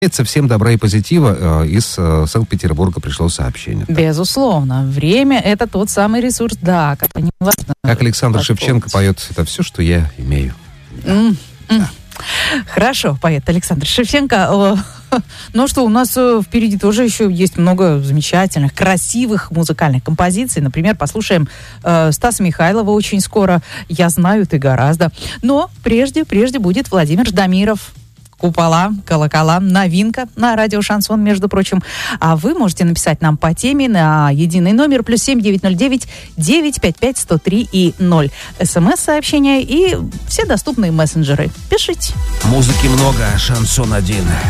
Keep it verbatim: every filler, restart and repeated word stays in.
Всем добра и позитива. Из Санкт-Петербурга пришло сообщение. Безусловно. Время — это тот самый ресурс, да, как не важно. Как Александр Шевченко поет: это все, что я имею. Mm-hmm. Да. Хорошо, поет Александр Шевченко. Ну что, у нас впереди тоже еще есть много замечательных, красивых музыкальных композиций. Например, послушаем э, Стаса Михайлова очень скоро. «Я знаю, ты гораздо». Но прежде, прежде будет Владимир Ждамиров. «Купола, колокола», новинка на радио «Шансон», между прочим. А вы можете написать нам по теме на единый номер плюс семь девятьсот девять девятьсот пятьдесят пять сто три и ноль. СМС-сообщения и все доступные мессенджеры. Пишите. Музыки много, шансон один.